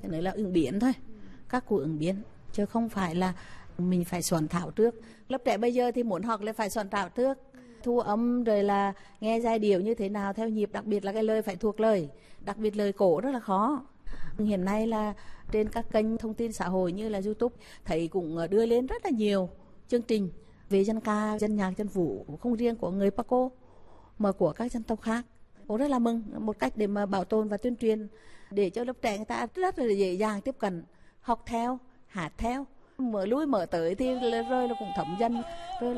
cái nữa là ứng biến thôi, các cụ ứng biến chứ không phải là mình phải soạn thảo trước. Lớp trẻ bây giờ thì muốn học là phải soạn thảo trước, thu âm rồi là nghe giai điệu như thế nào theo nhịp, đặc biệt là cái lời phải thuộc lời, đặc biệt lời cổ rất là khó. Hiện nay là trên các kênh thông tin xã hội như là YouTube thấy cũng đưa lên rất là nhiều chương trình về dân ca, dân nhạc, dân vũ, không riêng của người Paco mà của các dân tộc khác. Cũng rất là mừng, một cách để mà bảo tồn và tuyên truyền để cho lớp trẻ người ta rất là dễ dàng tiếp cận, học theo, hát theo, mở lui mở tới thì rồi là cũng thấm dần rồi